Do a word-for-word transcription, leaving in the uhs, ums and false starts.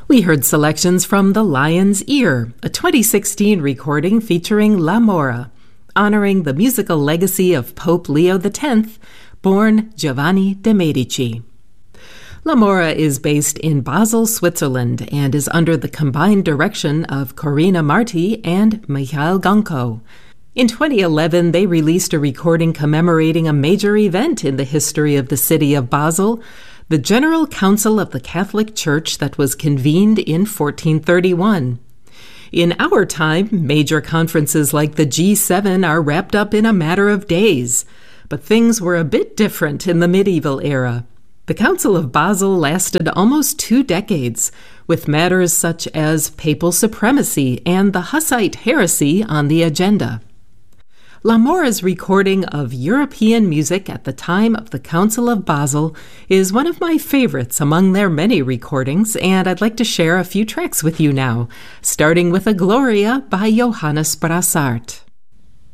We heard selections from The Lion's Ear, a twenty sixteen recording featuring L'Amora, honoring the musical legacy of Pope Leo the tenth, born Giovanni de' Medici. L'Amora is based in Basel, Switzerland, and is under the combined direction of Corina Marti and Michael Gonco. In twenty eleven, they released a recording commemorating a major event in the history of the city of Basel, the General Council of the Catholic Church that was convened in fourteen thirty-one. In our time, major conferences like the G seven are wrapped up in a matter of days, but things were a bit different in the medieval era. The Council of Basel lasted almost two decades, with matters such as papal supremacy and the Hussite heresy on the agenda. L'Amora's recording of European music at the time of the Council of Basel is one of my favorites among their many recordings, and I'd like to share a few tracks with you now, starting with a Gloria by Johannes Brassart.